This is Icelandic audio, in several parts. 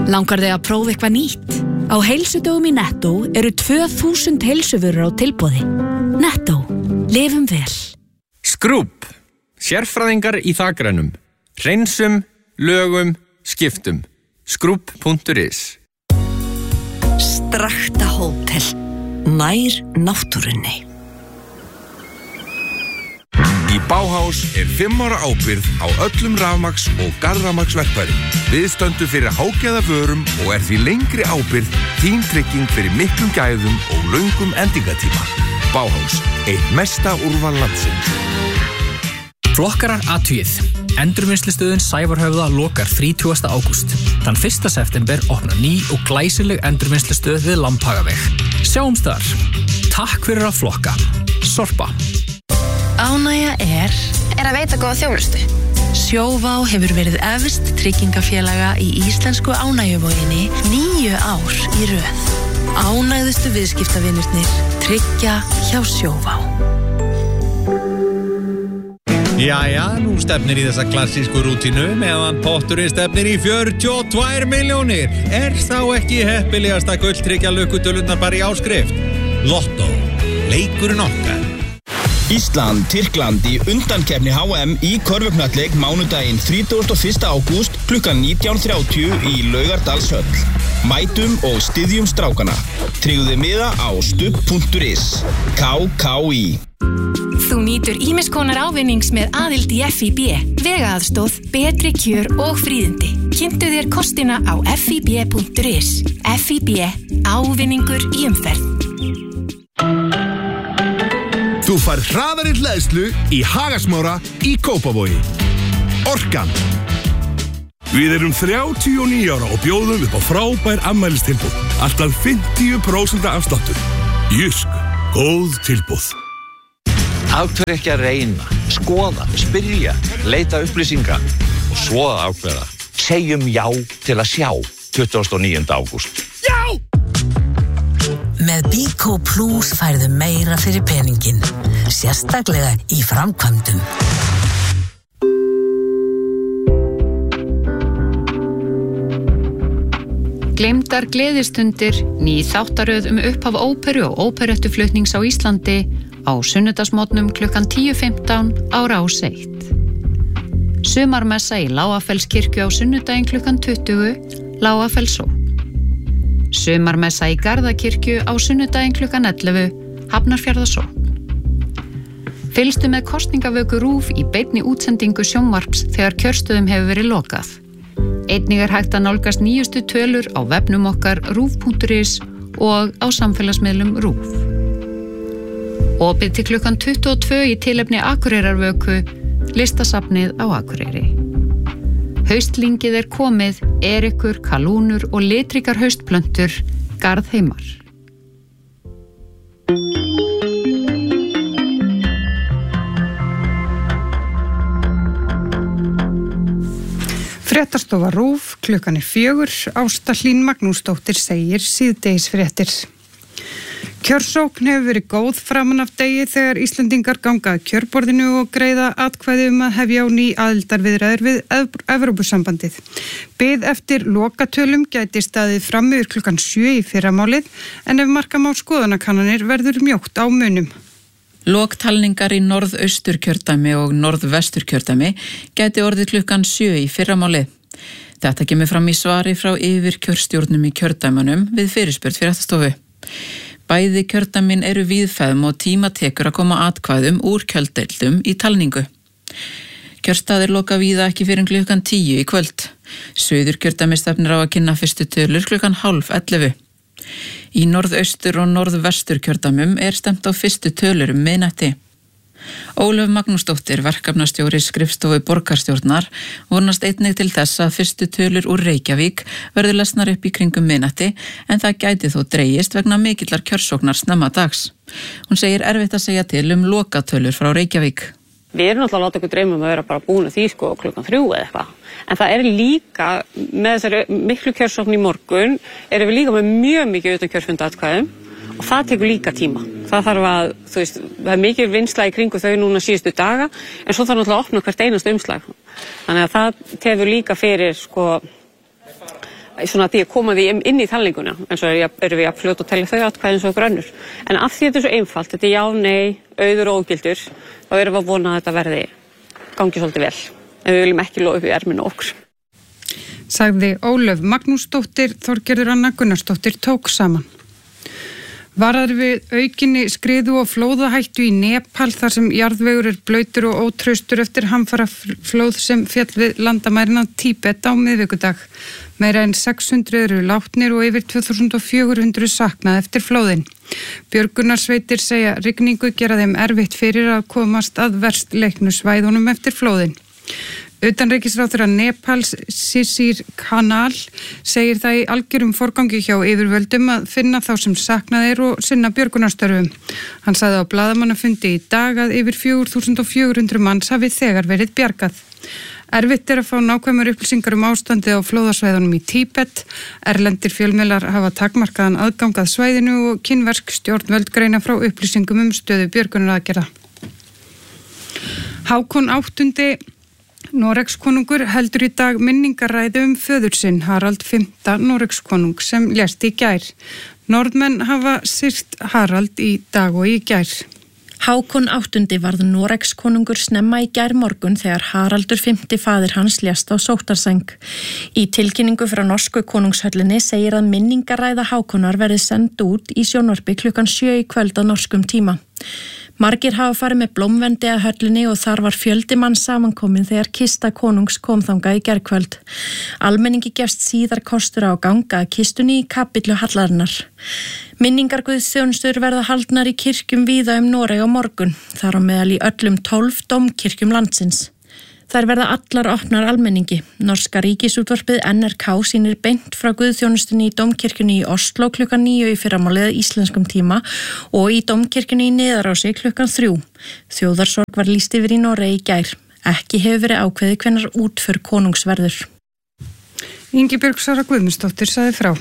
Langar þig að prófa eitthvað nýtt? Á heilsudögum í Netto eru 2000 heilsuvörur á tilboði. Netto. Lifum vel. Skrúbb. Sérfræðingar í þakrænum. Hreinsum, lögum, skiptum. Skrúbb.is. Strakta hótel. Nær náttúrunni. Í Bauhaus 5 ára ábyrgð á öllum rafmagns- og garðrafmagnsverkfærum. Við stöndum fyrir hágæða vörum og því lengri ábyrgð þín trygging fyrir miklum gæðum og löngum endingatíma. Bauhaus, eitt mesta úrval landsins. Flokkarar athugið. Endurvinnslustöðin Sævarhöfða lokar 30. ágúst. Þann 1. september opnar ný og glæsileg endurvinnslustöð við Lambhagaveg. Sjáumst þar. Takk fyrir að flokka. Sorpa. Ánægja er að veita góða þjónustu. Sjóvá hefur verið efst tryggingafélaga í íslensku ánægjuvoginni 9 ár í röð. Ánægðustu viðskiptavinirnir tryggja hjá Sjóvá. Jæja, nú stefnir í þessa klassísku rútínu meðan potturinn stefnir í 42 milljónir. Þá ekki heppilegasta gulltryggja lukkutölurnar bara í áskrift? Lotto, leikurinn okkar. Ísland, Tyrkland í undankeppni HM í körfuknattleik mánudaginn 31. ágúst klukkan 19:30 í Laugardalshöll. Mætum og styðjum strákana. Tryggðu miða á stubb.is. KKÍ. Þú nýtur ýmiss konar ávinnings með aðild í FIB, vegaaðstoð, betri kjör og fríðindi. Kynntu þér kostina á fib.is. FIB, ávinningur í umferð. Þú fær hraðari hleðslu í Hagasmára í Kópavogi. Orkan. Við erum 39 ára og bjóðum upp á frábær afmælistilboð. Alltaf 50% afsláttur. Jysk, góð tilboð. Af hverju ekki að reyna, skoða, spyrja, leita upplýsinga og svo að ákveða. Segjum já til að sjá 29. ágúst. Já! Með Biko Plus færðu meira fyrir peningin, sérstaklega í framkvæmdum. Gleymdar gleðistundir, ný þáttaröð upphaf óperu og óperettuflutnings á Íslandi á sunnudagsmorgnum klukkan 10:15 á Rás 1. Sumarmessa í Lágafellskirkju á sunnudaginn klukkan 20, Lágafellsó. Sumarmessa í Garðakirkju á sunnudaginn klukkan 11, Hafnarfjarðarsó. Fylgstu með kosningavöku RÚV í beinni útsendingu sjónvarps þegar kjörstöðum hefur verið lokað. Einnig hægt að nálgast nýjustu tölur á vefnum okkar ruv.is og á samfélagsmiðlum RÚV. Opið til klukkan 22 í tilefni Akureyrarvöku, listasafnið á Akureyri. Haustlingið komið, erikur, kalúnur og litrikar haustplöntur, Garðheimar. Fréttastofa RÚV, klukkan 4, Ásta Hlín Magnúsdóttir segir síðdegisfréttir. Kjörsókn hefur verið góð framan af degi þegar Íslendingar ganga að kjörborðinu og greiða atkvæði að hefja á ný aðildarviðræður við Evrópusambandið. Bið eftir lokatölum gæti staðið fram yfir klukkan 7 í fyrramálið, en ef marka má skoðanakannanir verður mjótt á munum. Loktalningar í norðausturkjördæmi og norðvesturkjördæmi gæti orðið klukkan 7 í fyrramálið. Þetta kemur fram í svari frá yfirkjörstjórnum í kjördæmanum við fyrirspurn fréttastofu. Bæði kjördæmin eru víðfeðm og tíma tekur að koma atkvæðum úr kjördeildum í talningu. Kjörstaðir loka víða ekki fyrir klukkan 10 í kvöld. Suðurkjördæmi stefnir á að kynna fyrstu tölur klukkan 10:30. Í norðaustur og norðvestur kjördæmum stemt á fyrstu tölur miðnætti. Ólöf Magnúsdóttir, verkefnastjóri skrifstofu borgarstjórnar, vonast einnig til þess að fyrstu tölur úr Reykjavík verður lesnar upp í kringum miðnætti, en það gæti þó dregist vegna mikillar kjörsóknar snemma dags. Hún segir erfitt að segja til lokatölur frá Reykjavík. Við erum náttúrulega að láta okkur dreyma að vera bara búin að því klukkan 3 eða eitthvað. En það líka, með þessari miklu kjörsókn í morgun, erum við líka með mjög mikið utankjörfundaatkvæðum og það tekur líka tíma. Það þarf að, það mikið vinsla í kringu þau núna síðustu daga, en svo þarf náttúrulega að opna hvert einasta umslag. Þannig að það tefur líka fyrir, svona því að koma því inn í talninguna, en svo erum við að fljóta og telja þau atkvæði eins og okkur önnur. En af því þetta er svo einfalt, þetta er já, nei, auður og ógildur, þá erum við að vona að þetta verði gangi svolítið vel. En við viljum ekki lofa upp í erminu okkur. Sagði Ólöf Magnúsdóttir, Þorgerður Anna Gunnarsdóttir tók saman. Varar við aukinni skriðu og flóðahættu í Nepal þar sem jarðvegur blautur og ótraustur eftir hamfaraflóð sem féll við landamærina Tíbet á miðvikudag. Meira en 600 eru látnir og yfir 2400 saknað eftir flóðin. Björgunarsveitir segja rigningu gera þeim erfitt fyrir að komast að verst leiknu svæðunum eftir flóðin. Utanríkisráðherra Nepals Sisir Kanal segir það í algjörum forgangi hjá yfirvöldum að finna þá sem saknað er og sinna björgunarstörfum. Hann sagði á blaðamannafundi í dag að yfir 4400 manns hafi þegar verið bjargað. Erfitt er að fá nákvæmar upplýsingar ástandið á flóðasvæðunum í Tíbet. Erlendir fjölmiðlar hafa takmarkaðan aðgang að svæðinu og kínversk stjórnvöld greina frá upplýsingum stöðu björgunaraðgerða. Hákon 8. Noregskonungur heldur í dag minningaræðu föður sinn, Harald V. Noregskonung, sem lést í gær. Norðmenn hafa syrgt Harald í dag og í gær. Hákon 8. varð Noregskonungur snemma í gær morgun þegar Haraldur V. faðir hans lést á sóttarsæng. Í tilkynningu frá norsku konungshöllinni segir að minningaræða Hákonar verði send út í sjónvarpi klukkan 7 í kvöld að norskum tíma. Margir hafa farið með blómvendi að höllinni og þar var fjöldi mann samankomin þegar kista konungs kom þangað í gærkvöld. Almenningi gefst síðar kostur á að ganga að kistunni í kapillu hallarinnar. Minningarguðsþjónustur verða haldnar í kirkjum víða Noreg á morgun, þar á meðal í öllum 12 dómkirkjum landsins. Þær verða allar opnar almenningi. Norska ríkisútvarpið NRK sýnir beint frá guðþjónustunni í dómkirkjunni í Oslo klukkan 9 í fyrramálið að íslenskum tíma og í dómkirkjunni í Niðarási klukkan 3. Þjóðarsorg var lýst yfir í Noregi í gær. Ekki hefur verið ákveðið hvenær útför konungs verður. Ingibjörg Sara Guðmundsdóttir sagði frá.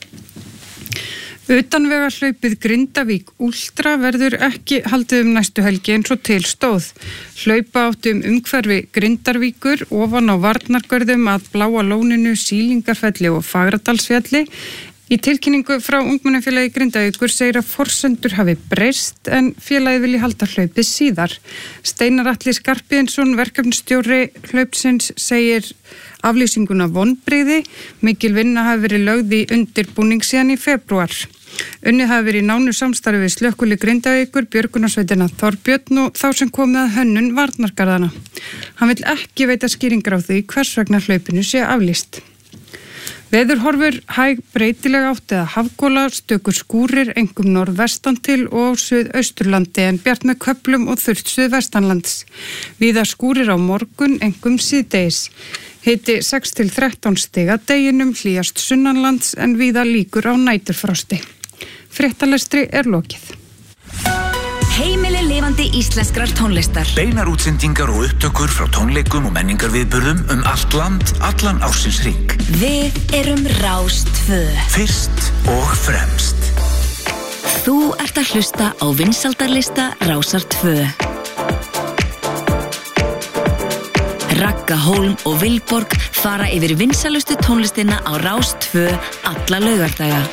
Utanvegahlaupið Grindavík Ultra verður ekki haldið næstu helgi eins og til stóð. Hlaupa átti umhverfi Grindavíkur ofan á varnargörðum að Bláa lóninu, Sýlingarfelli og Fagradalsfjalli. Í tilkynningu frá ungmennafélagi Grindavíkur segir að forsendur hafi breyst en félagið vilji halda hlaupið síðar. Steinar Atli Skarphéðinsson, verkefnisstjóri hlaupsins, segir aflýsinguna vonbrigði. Mikil vinna hafi verið lögð í undirbúning síðan í febrúar. Unnið hafi verið í nánu samstarfi við slökkvili Grindavíkur, björgunarsveitina Þorbjörn og þá sem komið að hönnun varnargarðana. Hann vill ekki veita skýringar á því hvers vegna hlaupinu sé aflýst. Veðurhorfur hæg breytileg átt eða hafgóla, stökur skúrir, einkum norðvestan til og suðausturlandi en bjart með köflum og þurrt suðvestanlands. Víða skúrir á morgun, einkum síðdegis. Hiti 6 til 13 stig að deginum, hlýjast sunnanlands en víða líkur á næturfrosti. Fréttalestri er lokið. Heimili lifandi íslenskrar tónlistar. Beinar útsendingar og upptökur frá tónleikum og menningarviðburðum allt land, allan ársins hring. Við erum Rás 2. Fyrst og fremst. Þú ert að hlusta á vinsældarlista Rásar 2. Ragga Hólm og Vilborg fara yfir vinsælustu tónlistina á Rás 2 alla laugardaga.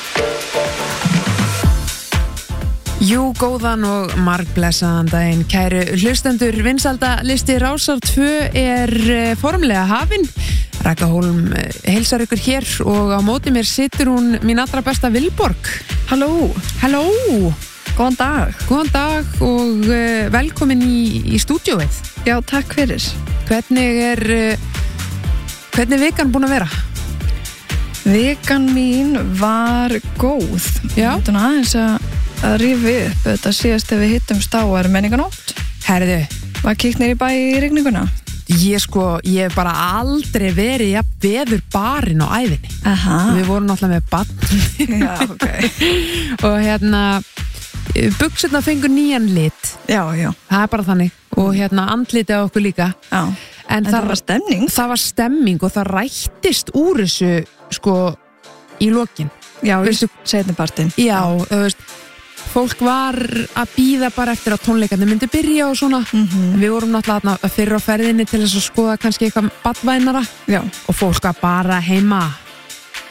Jú, góðan og margblessaðan daginn, kæru hlustendur. Vinsældalisti Rásar 2 er formlega hafinn. Ragga Hólm heilsar ykkur hér og á móti mér situr hún mín allra besta Vilborg. Halló. Halló. Góðan dag. Góðan dag og velkomin í stúdíóið. Já, takk fyrir. Hvernig vikan búin að vera? Vikan mín var góð. Já. Þannig aðeins að rífi upp þetta síðast þegar við hittumst á menninganótt. Herðu. Var kíkt niður í bæ í rigninguna? Ég hef bara aldrei verið veður barinn á ævinni. Aha. Við vorum náttúrulega með barn. Já, ok. Og buxurnar fengur nýjan lit. Já. Það er bara þannig. Og andlitið á okkur líka. Já. En það var stemning. Það var stemning og það rættist úr þessu í lokin. Já, í seinnipartinn. Já, þú veist. Fólk var að bíða bara eftir að tónleikarnir myndi byrja og svona. Við vorum náttúrulega fyrir á ferðinni til þess að skoða kannski eitthvað badvænara. Já. Og fólk var bara heima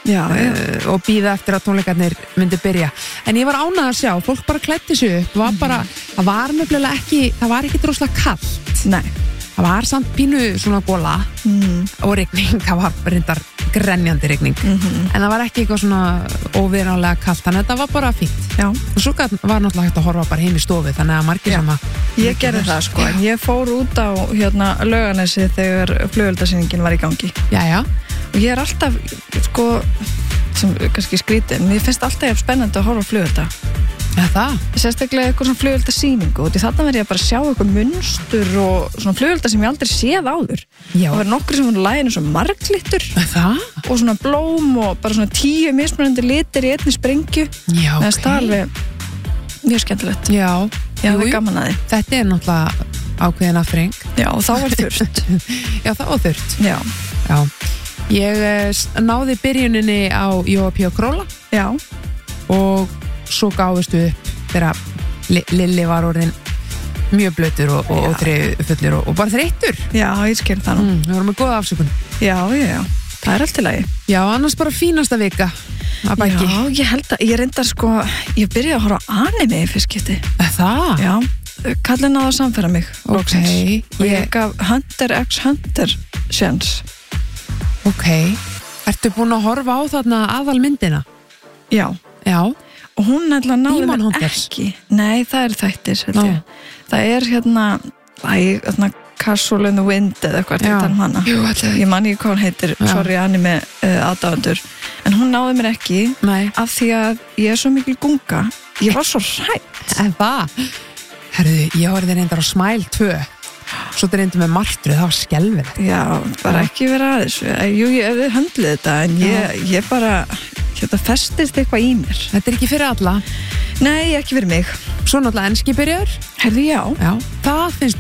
og bíða eftir að tónleikarnir myndi byrja. En ég var ánægð að sjá, fólk bara klæddi sig upp, það var nefnilega ekki, það var ekki droslega kallt. Nei. Það var samt pínu svona góla og rigning, það var reyndar grenjandi rigning, en það var ekki eitthvað svona óviðrálega kallt, þannig að þetta var bara fínt. Já. Og svo var náttúrulega hægt að horfa bara heim í stofu, þannig að margir sem að... Ég gerði það sko, en ég fór út á Laugarnesi þegar flugeldasýningin var í gangi. Jæja. Og ég alltaf, sko, sem kannski skrítið, mér finnst alltaf spennandi að horfa á flugelda. Ja, það? Sérstaklega eitthvað svona flugeldasýningu og þarna verði ég bara að sjá eitthvað munstur og svona flugelda sem ég aldrei séð áður. Já. Og það var nokkur sem voru læginu svona marglittur. Það? Og svona blóm og bara svona 10 mismunandi litir í einni sprengju. Já, ok. Það er alveg mjög skemmtilegt. Já. Já, það er gaman að því. Þetta er náttúrulega ákveðin afþreying. Já, og þá var þurrt. Já, það var þurrt. Já. Já. Ég náði byrjuninni á Jóa P. Króla. Já. Og svo gáðustu upp þegar Lilli var orðin mjög blötur og þreyfullur og bara þreyttur. Já, ég skil það nú. Við vorum með góða afsökun. Já. Það er allt í lagi. Já, annars bara fínasta vika að baki. Já, ég held að, ég reyndar sko, ég byrjaði að horfa á anime í fyrst skipti. Það? Já, kallinn á að samfæra mig. Ok. Og ég gaf Hunter x Hunter séns. Ok. Ertu búin að horfa á þarna aðalmyndina? Já. Já. Og hún náði Demon mér Hunters. ekki. Nei, það er þættir, held ég. Það er hérna Castle in the Wind eða eitthvað til að hana. Jú, ég man ekki hvað hún heitir, sorry anime aðdáendur. En hún náði mér ekki. Nei. Af því að ég er svo mikil gunga. Ég var svo hrætt. En það? Herðu, ég horfði reyndar á Smile 2. Svo þetta reyndi með martru, það var skelfilegt. Já, bara ekki vera aðeins. Jú, ég hefði höndlið þetta, en ég bara, þetta festist eitthvað í mér. Þetta er ekki fyrir alla? Nei, ekki fyrir mig. Svo náttúrulega enski byrjaður? Herðu, já. Já, það finnst